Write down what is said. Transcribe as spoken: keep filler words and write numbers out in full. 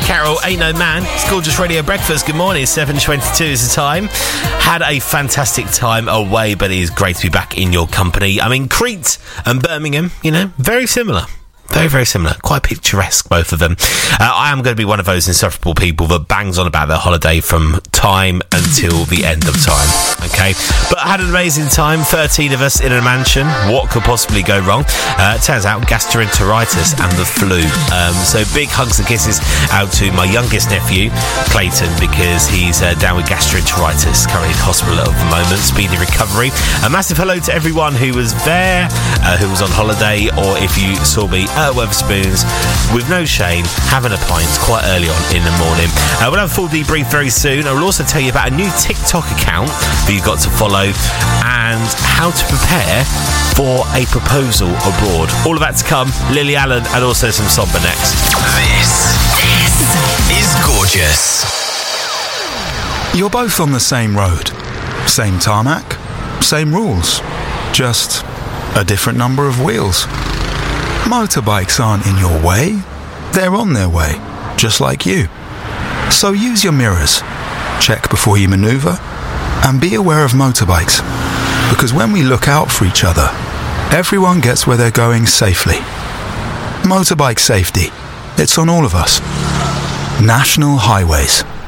Carroll, Ain't No Man. It's Gorgeous Radio Breakfast. Good morning, seven twenty-two is the time. Had a fantastic time away, but it is great to be back in your company. I mean, Crete and Birmingham, you know, very similar. Very, very similar. Quite picturesque, both of them. Uh, I am going to be one of those insufferable people that bangs on about their holiday from time until the end of time. Okay? But I had an amazing time. thirteen of us in a mansion. What could possibly go wrong? Uh, it turns out gastroenteritis and the flu. Um, so big hugs and kisses out to my youngest nephew, Clayton, because he's uh, down with gastroenteritis, currently in hospital at the moment. Speedy recovery. A massive hello to everyone who was there, uh, who was on holiday, or if you saw me at Wetherspoons with no shame having a pint quite early on in the morning. Uh, we'll have a full debrief very soon. I will also tell you about a new TikTok account that you've got to follow and how to prepare for a proposal abroad. All of that to come. Lily Allen and also some somber next. This, this is Gorgeous. You're both on the same road, same tarmac, same rules, just a different number of wheels. Motorbikes aren't in your way, they're on their way, just like you. So use your mirrors, check before you manoeuvre, and be aware of motorbikes. Because when we look out for each other, everyone gets where they're going safely. Motorbike safety, it's on all of us. National Highways.